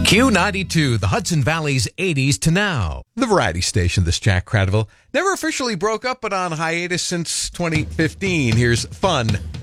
Q92, the Hudson Valley's 80s to now. The variety station, this Jack Cradville. Never officially broke up, but on hiatus since 2015. Here's Fun